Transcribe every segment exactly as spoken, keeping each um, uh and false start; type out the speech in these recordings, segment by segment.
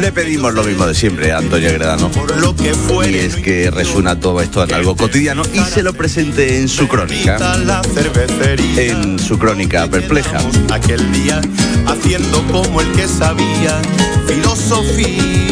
Le pedimos lo mismo de siempre a Antonio Gredano, y es que resuena todo esto en algo cotidiano y se lo presente en su crónica, en su crónica perpleja. Aquel día haciendo como el que sabía filosofía.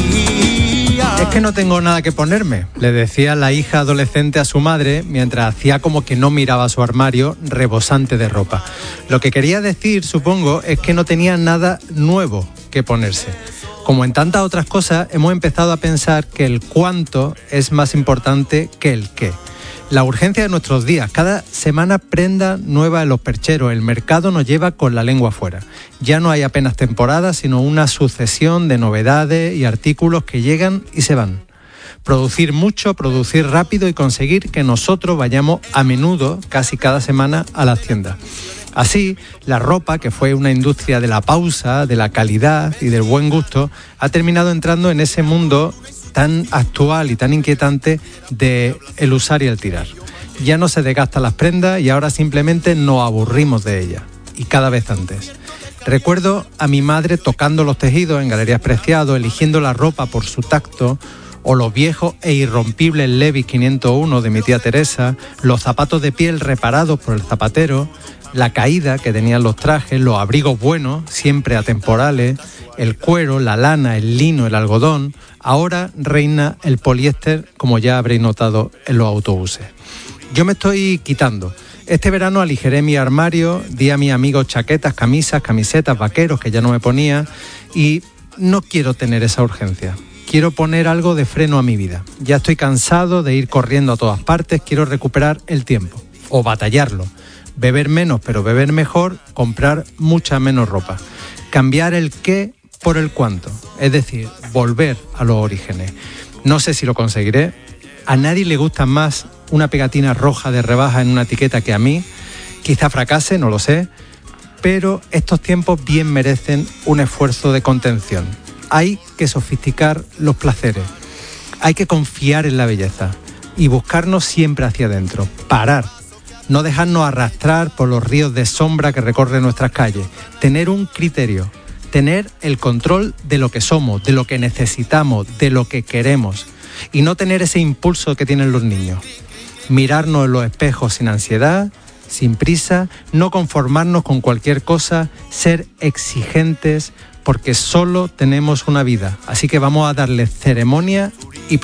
Es que no tengo nada que ponerme, le decía la hija adolescente a su madre mientras hacía como que no miraba su armario rebosante de ropa. Lo que quería decir, supongo, es que no tenía nada nuevo que ponerse. Como en tantas otras cosas, hemos empezado a pensar que el cuánto es más importante que el qué. La urgencia de nuestros días, cada semana prenda nueva en los percheros, el mercado nos lleva con la lengua afuera. Ya no hay apenas temporadas, sino una sucesión de novedades y artículos que llegan y se van. Producir mucho, producir rápido y conseguir que nosotros vayamos a menudo, casi cada semana, a las tiendas. Así, la ropa, que fue una industria de la pausa, de la calidad y del buen gusto, ha terminado entrando en ese mundo tan actual y tan inquietante de el usar y el tirar. Ya no se desgastan las prendas y ahora simplemente nos aburrimos de ellas, y cada vez antes. Recuerdo a mi madre tocando los tejidos en Galerías Preciado, eligiendo la ropa por su tacto, o los viejos e irrompibles Levi's quinientos uno de mi tía Teresa, los zapatos de piel reparados por el zapatero, la caída que tenían los trajes, los abrigos buenos, siempre atemporales, el cuero, la lana, el lino, el algodón. Ahora reina el poliéster, como ya habréis notado en los autobuses. Yo me estoy quitando. Este verano aligeré mi armario, di a mis amigos chaquetas, camisas, camisetas, vaqueros que ya no me ponía, y no quiero tener esa urgencia. Quiero poner algo de freno a mi vida. Ya estoy cansado de ir corriendo a todas partes, quiero recuperar el tiempo, o batallarlo. Beber menos, pero beber mejor, comprar mucha menos ropa. Cambiar el qué por el cuánto, es decir, volver a los orígenes. No sé si lo conseguiré. A nadie le gusta más una pegatina roja de rebaja en una etiqueta que a mí. Quizá fracase, no lo sé, pero estos tiempos bien merecen un esfuerzo de contención. Hay que sofisticar los placeres, hay que confiar en la belleza y buscarnos siempre hacia adentro, parar. No dejarnos arrastrar por los ríos de sombra que recorren nuestras calles. Tener un criterio, tener el control de lo que somos, de lo que necesitamos, de lo que queremos. Y no tener ese impulso que tienen los niños. Mirarnos en los espejos sin ansiedad, sin prisa, no conformarnos con cualquier cosa, ser exigentes, porque solo tenemos una vida. Así que vamos a darle ceremonia y